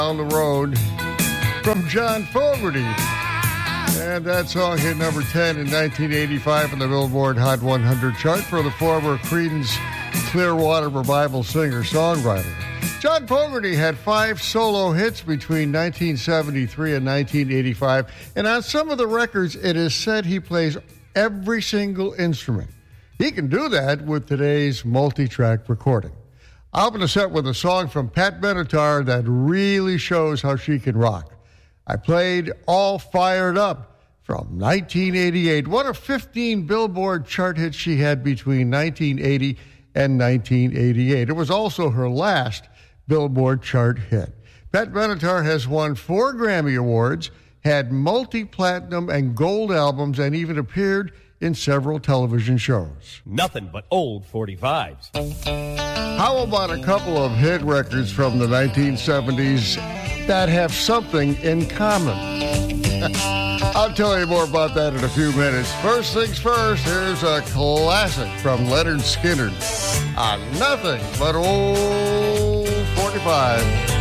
On the Road from John Fogerty. And that song hit number 10 in 1985 on the Billboard Hot 100 chart for the former Creedence Clearwater Revival singer-songwriter. John Fogerty had 5 solo hits between 1973 and 1985, and on some of the records, it is said he plays every single instrument. He can do that with today's multi-track recording. I'll open the set with a song from Pat Benatar that really shows how she can rock. I played All Fired Up from 1988, one of 15 Billboard chart hits she had between 1980 and 1988. It was also her last Billboard chart hit. Pat Benatar has won 4 Grammy Awards, had multi-platinum and gold albums, and even appeared in several television shows. Nothing but old 45s. How about a couple of hit records from the 1970s that have something in common? I'll tell you more about that in a few minutes. First things first, here's a classic from Leonard Skinner. Nothing but old 45.